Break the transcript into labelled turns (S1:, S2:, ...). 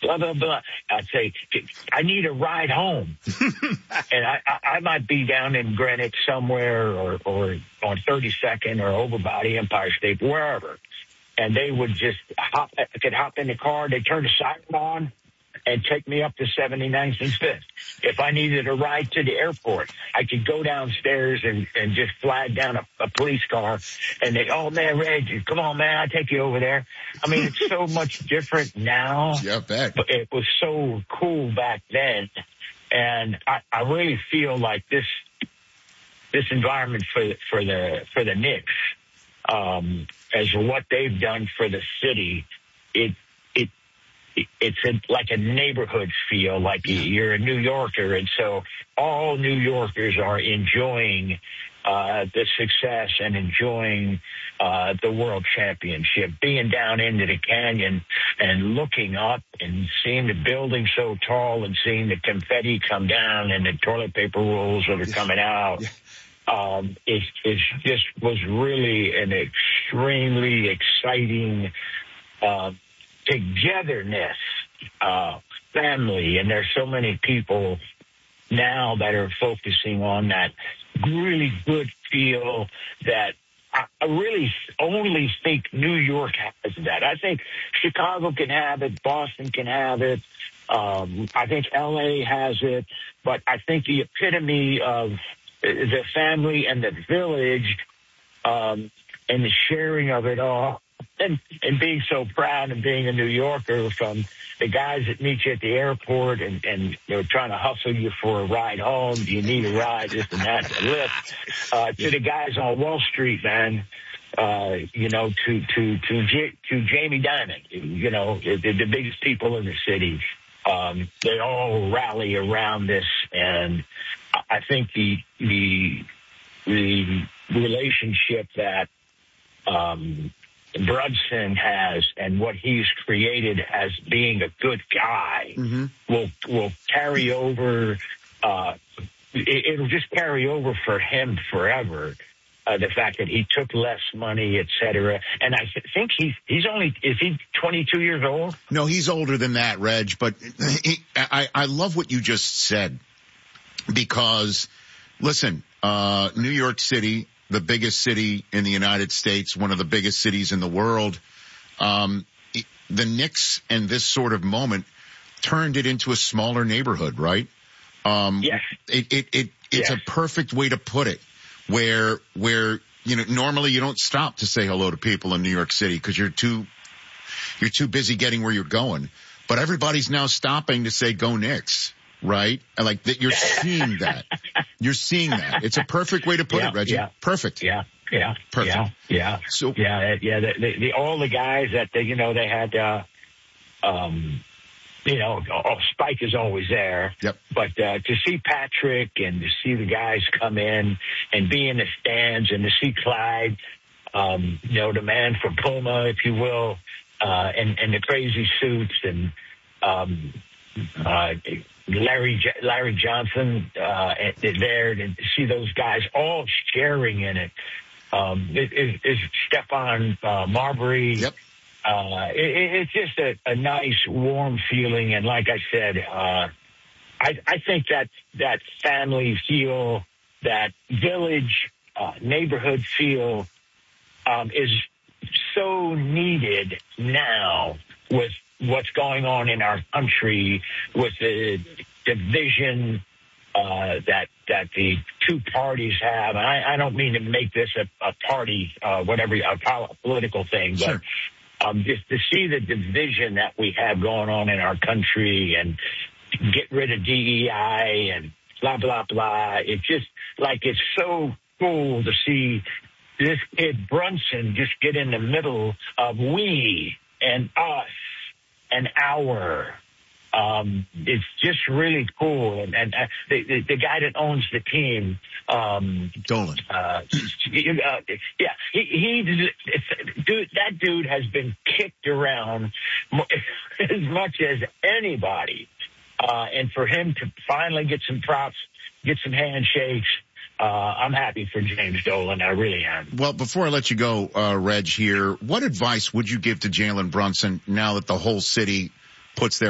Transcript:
S1: blah, blah, blah. I'd say, I need a ride home. And I might be down in Greenwich somewhere or on 32nd or over by the Empire State, wherever. And they would just I could hop in the car. They turn the siren on and take me up to 79th and 5th. If I needed a ride to the airport, I could go downstairs and just flag down a police car. And they, oh, man, Reg, come on, man, I'll take you over there. I mean, it's so much different now.
S2: Yeah, I bet.
S1: But it was so cool back then. And I really feel like this environment for the Knicks, as what they've done for the city, it's like a neighborhood feel, like you're a New Yorker. And so all New Yorkers are enjoying the success and enjoying the world championship, being down into the canyon and looking up and seeing the building so tall and seeing the confetti come down and the toilet paper rolls that are coming out. It just was really an extremely exciting togetherness, family. And there's so many people now that are focusing on that really good feel that I really only think New York has that. I think Chicago can have it. Boston can have it. I think LA has it. But I think the epitome of the family and the village, and the sharing of it all, and being so proud of being a New Yorker, from the guys that meet you at the airport and they're trying to hustle you for a ride home. Do you need a ride? This and that, a lift. To the guys on Wall Street, man. To Jamie Dimon, the biggest people in the city. They all rally around this, and I think the relationship that Brunson has and what he's created as being a good guy will carry over. It'll just carry over for him forever. The fact that he took less money, et cetera. And I think he's only, is he 22 years old?
S2: No, he's older than that, Reg. But I love what you just said, because listen, New York City, the biggest city in the United States, one of the biggest cities in the world. The Knicks and this sort of moment turned it into a smaller neighborhood, right?
S1: Yes.
S2: It's a perfect way to put it, where normally you don't stop to say hello to people in New York City because you're too busy getting where you're going. But everybody's now stopping to say go Knicks. Right? And like that, you're seeing that. You're seeing that. It's a perfect way to put it, Reggie.
S1: Yeah.
S2: Perfect.
S1: Yeah.
S2: Perfect.
S1: Yeah.
S2: So
S1: all the guys that they had, Spike is always there.
S2: Yep.
S1: But to see Patrick and to see the guys come in and be in the stands and to see Clyde, the man from Puma, if you will, and the crazy suits and Larry Johnson there, to see those guys all sharing in it. Is Stephon Marbury.
S2: Yep.
S1: It's just a nice, warm feeling. And like I said, I think that family feel, that village, neighborhood feel, is so needed now with what's going on in our country, with the division that the two parties have. And I don't mean to make this a party, a political thing,
S2: sure.
S1: But just to see the division that we have going on in our country and get rid of DEI and blah, blah, blah. It's just like, it's so cool to see this kid Brunson just get in the middle of we and us and our. It's just really cool. And the guy that owns the team,
S2: Dolan.
S1: That dude has been kicked around as much as anybody. And for him to finally get some props, get some handshakes, I'm happy for James Dolan. I really am.
S2: Well, before I let you go, Reg, here, what advice would you give to Jalen Brunson now that the whole city puts their